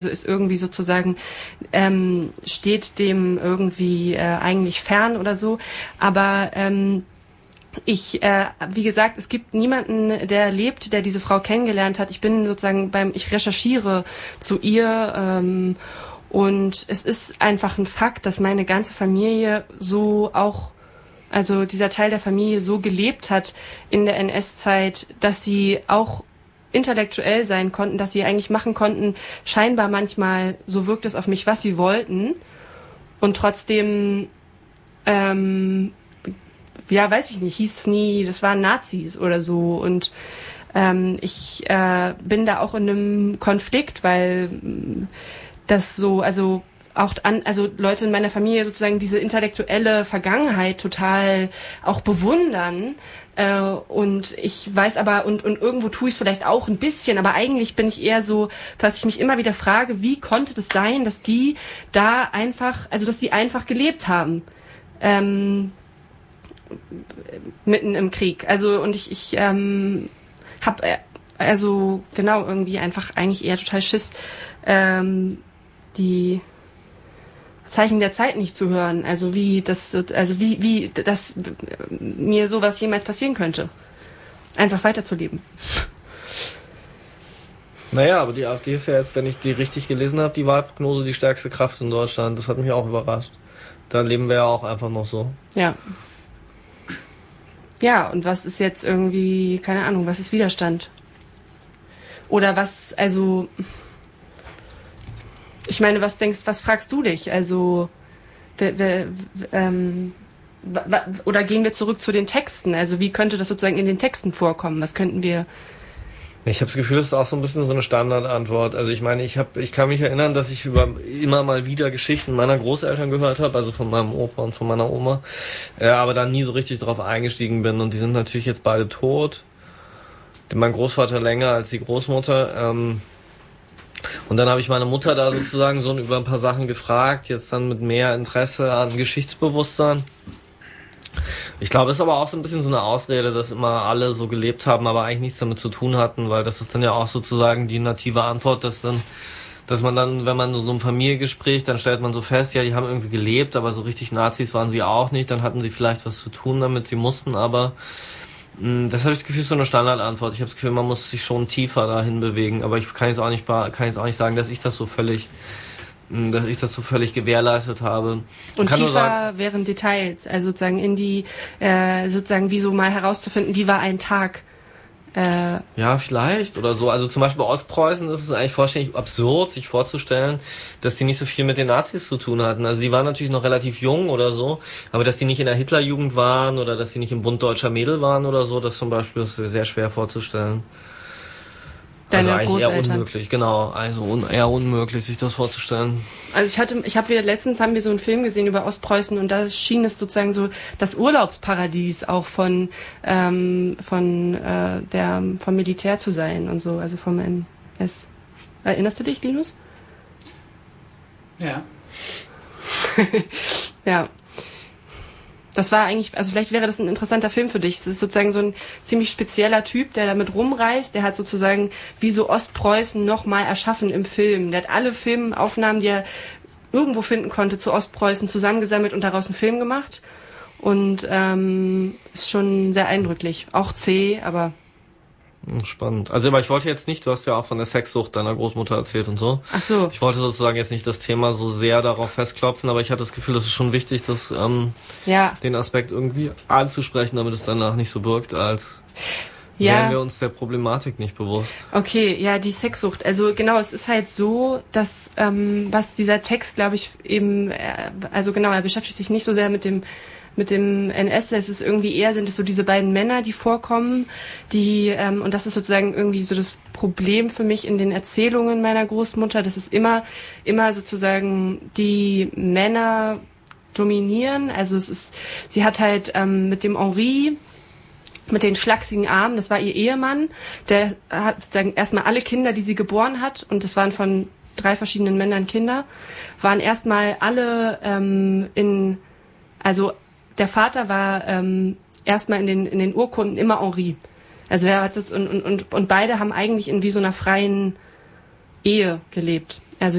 ist irgendwie sozusagen, steht dem irgendwie eigentlich fern oder so. Aber wie gesagt, es gibt niemanden, der lebt, der diese Frau kennengelernt hat. Ich bin sozusagen ich recherchiere zu ihr und es ist einfach ein Fakt, dass meine ganze Familie so auch, also dieser Teil der Familie so gelebt hat in der NS-Zeit, dass sie auch intellektuell sein konnten, dass sie eigentlich machen konnten, scheinbar manchmal, so wirkt es auf mich, was sie wollten. Und trotzdem, weiß ich nicht, hieß es nie, das waren Nazis oder so. Und ich bin da auch in einem Konflikt, weil das so, also Leute in meiner Familie sozusagen diese intellektuelle Vergangenheit total auch bewundern. Und ich weiß aber, und irgendwo tue ich es vielleicht auch ein bisschen, aber eigentlich bin ich eher so, dass ich mich immer wieder frage, wie konnte das sein, dass die da einfach, also dass sie einfach gelebt haben. Mitten im Krieg. Also, und ich habe genau irgendwie einfach eigentlich eher total Schiss, die Zeichen der Zeit nicht zu hören, also wie das mir sowas jemals passieren könnte. Einfach weiterzuleben. Naja, aber die AfD ist ja jetzt, wenn ich die richtig gelesen habe, die Wahlprognose die stärkste Kraft in Deutschland. Das hat mich auch überrascht. Dann leben wir ja auch einfach noch so. Ja. Ja, und was ist jetzt irgendwie, keine Ahnung, was ist Widerstand? Oder was, also... Ich meine, was fragst du dich? Also, oder gehen wir zurück zu den Texten? Also, wie könnte das sozusagen in den Texten vorkommen? Was könnten wir... Ich habe das Gefühl, das ist auch so ein bisschen so eine Standardantwort. Also ich meine, ich kann mich erinnern, dass ich immer mal wieder Geschichten meiner Großeltern gehört habe, also von meinem Opa und von meiner Oma, aber dann nie so richtig drauf eingestiegen bin. Und die sind natürlich jetzt beide tot. Mein Großvater länger als die Großmutter. Und dann habe ich meine Mutter da sozusagen so über ein paar Sachen gefragt, jetzt dann mit mehr Interesse an Geschichtsbewusstsein. Ich glaube, es ist aber auch so ein bisschen so eine Ausrede, dass immer alle so gelebt haben, aber eigentlich nichts damit zu tun hatten, weil das ist dann ja auch sozusagen die native Antwort, dass man dann, wenn man so ein Familiengespräch, dann stellt man so fest, ja, die haben irgendwie gelebt, aber so richtig Nazis waren sie auch nicht, dann hatten sie vielleicht was zu tun damit, sie mussten aber... Das habe ich das Gefühl, ist so eine Standardantwort. Ich habe das Gefühl, man muss sich schon tiefer dahin bewegen, aber ich kann jetzt auch nicht sagen, dass ich das so völlig gewährleistet habe. Und tiefer wären Details, also sozusagen in die, sozusagen wie so mal herauszufinden, wie war ein Tag. Ja, vielleicht oder so. Also zum Beispiel bei Ostpreußen ist es eigentlich vollständig absurd, sich vorzustellen, dass die nicht so viel mit den Nazis zu tun hatten. Also die waren natürlich noch relativ jung oder so, aber dass die nicht in der Hitlerjugend waren oder dass die nicht im Bund deutscher Mädel waren oder so, das zum Beispiel ist sehr schwer vorzustellen. Deine also eigentlich Großeltern. Eher unmöglich, genau. Also eher unmöglich, sich das vorzustellen. Also letztens haben wir so einen Film gesehen über Ostpreußen und da schien es sozusagen so das Urlaubsparadies auch vom Militär zu sein und so, also vom NS. Erinnerst du dich, Linus? Ja. Ja. Das war eigentlich, also vielleicht wäre das ein interessanter Film für dich. Es ist sozusagen so ein ziemlich spezieller Typ, der damit rumreist. Der hat sozusagen wie so Ostpreußen nochmal erschaffen im Film. Der hat alle Filmaufnahmen, die er irgendwo finden konnte, zu Ostpreußen zusammengesammelt und daraus einen Film gemacht. Und ist schon sehr eindrücklich. Auch zäh, aber... Spannend. Also, aber ich wollte jetzt nicht, du hast ja auch von der Sexsucht deiner Großmutter erzählt und so. Ach so. Ich wollte sozusagen jetzt nicht das Thema so sehr darauf festklopfen, aber ich hatte das Gefühl, das ist schon wichtig, das den Aspekt irgendwie anzusprechen, damit es danach nicht so wirkt, als wären wir uns der Problematik nicht bewusst. Okay, ja, die Sexsucht. Also genau, es ist halt so, dass was dieser Text, glaube ich, eben, er beschäftigt sich nicht so sehr mit dem NS, es ist irgendwie eher, sind es so diese beiden Männer, die vorkommen, die, und das ist sozusagen irgendwie so das Problem für mich in den Erzählungen meiner Großmutter, dass es immer sozusagen die Männer dominieren, also sie hat halt mit dem Henri, mit den schlachsigen Armen, das war ihr Ehemann, der hat sozusagen erstmal alle Kinder, die sie geboren hat, und das waren von 3 verschiedenen Männern Kinder, waren erstmal alle der Vater war erstmal in den Urkunden immer Henri. Also er hat und beide haben eigentlich in wie so einer freien Ehe gelebt.